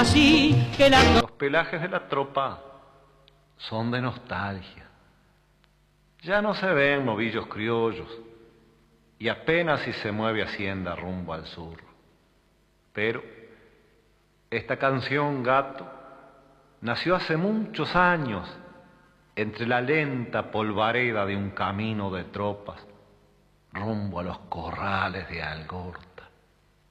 así que la... Los pelajes de la tropa son de nostalgia. Ya no se ven novillos criollos y apenas si se mueve Hacienda rumbo al sur. Pero esta canción, gato, nació hace muchos años entre la lenta polvareda de un camino de tropas rumbo a los corrales de Algor.